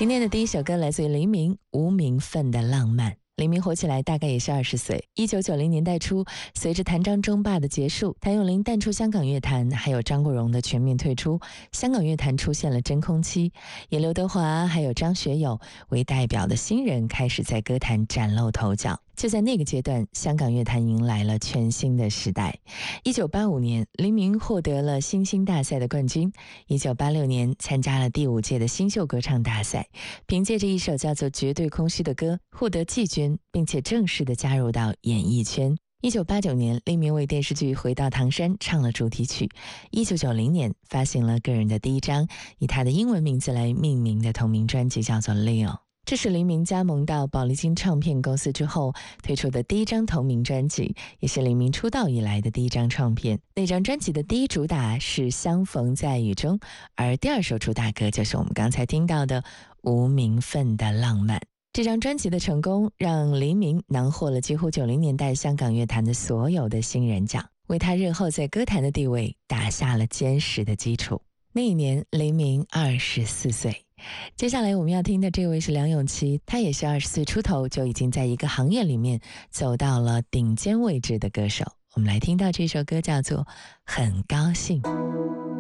今天的第一首歌来自于黎明，《无名份的浪漫》。黎明火起来大概也是20岁。1990年代初，随着谭张争霸的结束，谭咏麟淡出香港乐坛，还有张国荣的全面退出，香港乐坛出现了真空期。以刘德华还有张学友为代表的新人开始在歌坛崭露头角。就在那个阶段，香港乐坛迎来了全新的时代。1985年，黎明获得了新星大赛的冠军。1986年，参加了第5届的新秀歌唱大赛，凭借着一首叫做《绝对空虚》的歌，获得季军，并且正式的加入到演艺圈。1989年，黎明为电视剧《回到唐山》唱了主题曲。1990年，发行了个人的第一张以他的英文名字来命名的同名专辑，叫做《Leo》。这是黎明加盟到宝丽金唱片公司之后推出的第一张同名专辑，也是黎明出道以来的第一张唱片。那张专辑的第一主打是《相逢在雨中》，而第2首主打歌就是我们刚才听到的《无名份的浪漫》。这张专辑的成功让黎明囊获了几乎90年代香港乐坛的所有的新人奖，为他日后在歌坛的地位打下了坚实的基础。那一年，黎明24岁。接下来我们要听的这位是梁咏琪，他也是20岁出头就已经在一个行业里面走到了顶尖位置的歌手。我们来听到这首歌叫做《很高兴》。